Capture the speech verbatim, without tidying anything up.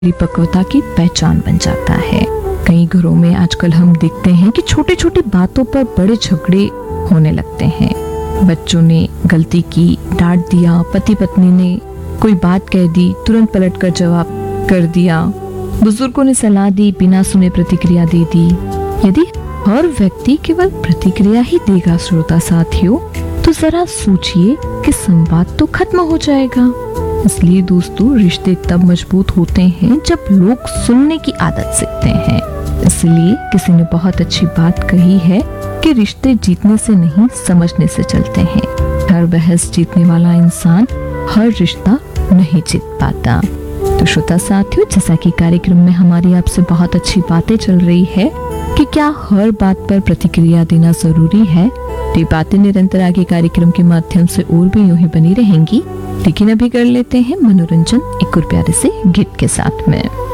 परिपक्वता की पहचान बन जाता है। कई घरों में आजकल हम देखते हैं कि छोटी छोटी बातों पर बड़े झगड़े होने लगते हैं। बच्चों ने गलती की, डांट दिया, पति पत्नी ने कोई बात कह दी, तुरंत पलटकर जवाब कर दिया, बुजुर्गों ने सलाह दी, बिना सुने प्रतिक्रिया दे दी। यदि हर व्यक्ति केवल प्रतिक्रिया ही देगा श्रोता साथियों, तो जरा सोचिए कि संवाद तो खत्म हो जाएगा। इसलिए दोस्तों, रिश्ते तब मजबूत होते हैं जब लोग सुनने की आदत सीखते हैं। इसलिए किसी ने बहुत अच्छी बात कही है कि रिश्ते जीतने से नहीं, समझने से चलते हैं। हर बहस जीतने वाला इंसान हर रिश्ता नहीं जीत पाता। तो श्रोता साथियों, जैसा कि कार्यक्रम में हमारी आपसे बहुत अच्छी बातें चल रही है कि क्या हर बात पर प्रतिक्रिया देना जरूरी है, तो ये बातें निरंतर आगे कार्यक्रम के माध्यम से और भी यूं ही बनी रहेंगी। लेकिन अभी कर लेते हैं मनोरंजन एक और प्यारे से गीत के साथ में।